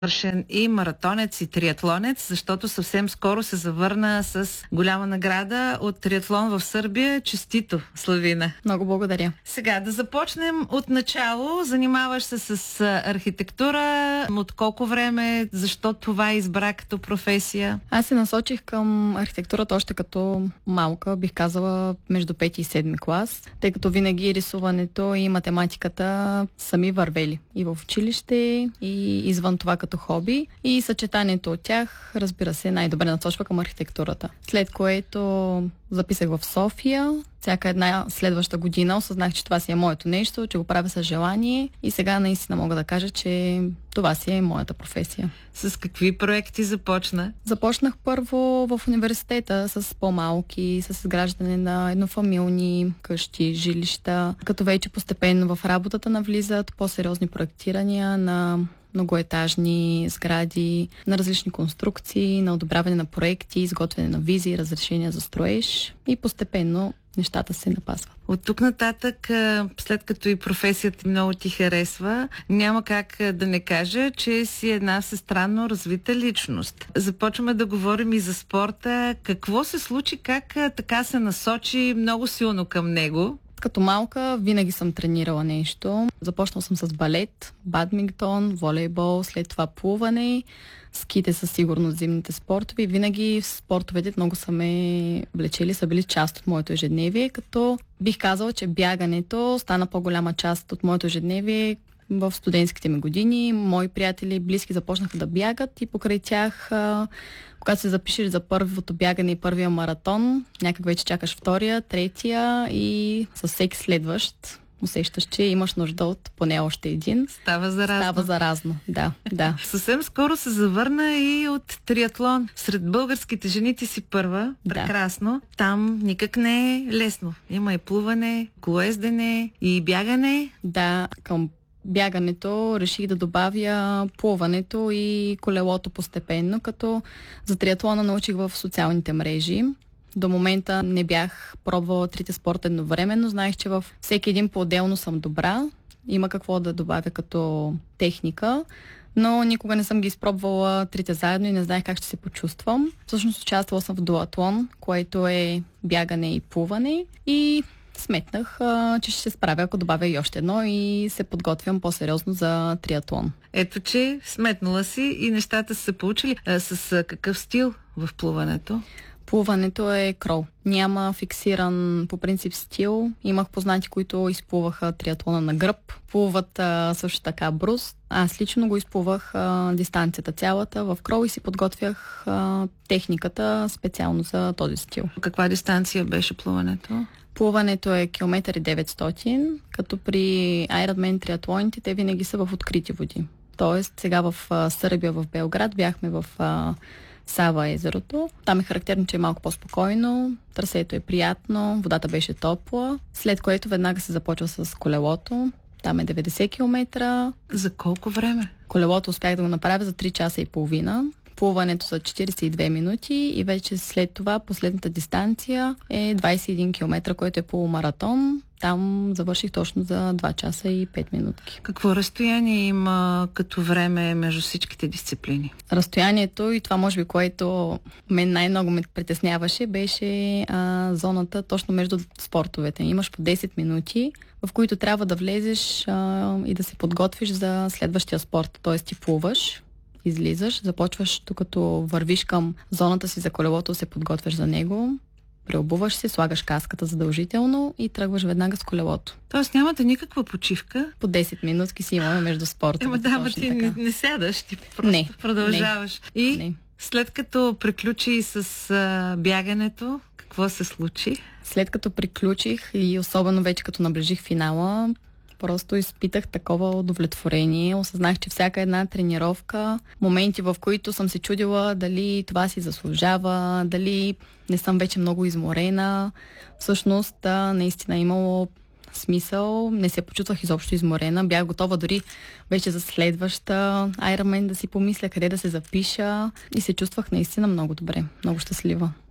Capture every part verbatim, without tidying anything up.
завършен и маратонец, и триатлонец, защото съвсем скоро се завърна с голяма награда от триатлон в Сърбия. Честито, Славина! Много благодаря. Сега да започнем от начало. Занимаваш се с архитектура. От колко време? Защо това избра като професия? Аз се насочих към архитектурата още като малка, бих казала между пети и седми клас, тъй като винаги рисуването и математиката са ми вървели и в училище, и извън това като хоби. И съчетанието от тях, разбира се, най-добре насочва към архитектурата. След което записах в София. Всяка една следваща година осъзнах, че това си е моето нещо, че го правя с желание и сега наистина мога да кажа, че това си е моята професия. С какви проекти започна? Започнах първо в университета с по-малки, с изграждане на еднофамилни къщи, жилища, като вече постепенно в работата навлизат по-сериозни проектирания на многоетажни сгради, на различни конструкции, на одобряване на проекти, изготвяне на визии, разрешения за строеж и постепенно нещата се напасват. От тук нататък, след като и професията много ти харесва, няма как да не кажа, че си една всестранно развита личност. Започваме да говорим и за спорта. Какво се случи, как така се насочи много силно към него? Като малка винаги съм тренирала нещо. Започнала съм с балет, бадминтон, волейбол, след това плуване, ските със сигурност зимните спортове. Винаги в спортовете много са ме влечели, са били част от моето ежедневие, като бих казала, че бягането стана по-голяма част от моето ежедневие в студентските ми години. Мои приятели, близки започнаха да бягат и покрай тях, когато се запишеш за първото бягане и първия маратон, някак вече чакаш втория, третия и със всеки следващ усещаш, че имаш нужда от поне още един. Става заразно. Става заразно, да, да. Съвсем скоро се завърна и от триатлон. Сред българските жени ти си първа. Прекрасно. Да. Там никак не е лесно. Има и плуване, колоездене и бягане. Да, към бягането реших да добавя плуването и колелото постепенно, като за триатлона научих в социалните мрежи. До момента не бях пробвала трите спорта едновременно. Знаех, че във всеки един по-отделно съм добра. Има какво да добавя като техника, но никога не съм ги изпробвала трите заедно и не знаех как ще се почувствам. Всъщност участвала съм в дуатлон, което е бягане и плуване и сметнах, че ще се справя, ако добавя и още едно и се подготвям по-сериозно за триатлон. Ето, че сметнала си и нещата са се получили. А, с какъв стил в плуването? Плуването е крол. Няма фиксиран по принцип стил. Имах познати, които изплуваха триатлона на гръб. Плуват а, също така брус. Аз лично го изплувах а, дистанцията цялата в крол и си подготвях а, техниката специално за този стил. Каква дистанция беше плуването? Плуването е километър и деветстотин, като при Ironman триатлоните те винаги са в открити води. Тоест сега в а, Сърбия, в Белград, бяхме в а, Сава езерото. Там е характерно, че е малко по-спокойно, трасето е приятно, водата беше топла, след което веднага се започва с колелото. Там е деветдесет километра. За колко време? Колелото успях да го направя за три часа и половина. Плуването са четиридесет и две минути и вече след това последната дистанция е двадесет и един километра, който е полумаратон. Там завърших точно за два часа и пет минутки. Какво разстояние има като време между всичките дисциплини? Разстоянието и това може би, което мен най-много ме притесняваше, беше а, зоната точно между спортовете. Имаш по десет минути, в които трябва да влезеш а, и да се подготвиш за следващия спорт. Т.е. ти плуваш, излизаш, започваш, докато вървиш към зоната си за колелото, се подготвяш за него, преобуваш се, слагаш каската задължително и тръгваш веднага с колелото. Тоест нямате никаква почивка? По десет минутки си имаме между спорта. Ема да, ти не, не сядаш, ти просто не, продължаваш. Не, и не. След като приключи с а, бягането, какво се случи? След като приключих и особено вече като наближих финала, просто изпитах такова удовлетворение. Осъзнах, че всяка една тренировка, моменти, в които съм се чудила дали това си заслужава, дали не съм вече много изморена. Всъщност, да, наистина е имало смисъл. Не се почувствах изобщо изморена. Бях готова дори вече за следваща Ironman да си помисля къде да се запиша и се чувствах наистина много добре, много щастлива.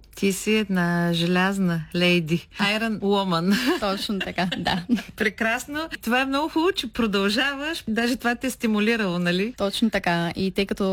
Ти си една желязна лейди. Iron Woman. Точно така, да. Прекрасно. Това е много хубаво, че продължаваш. Даже това те е стимулирало, нали? Точно така. И тъй като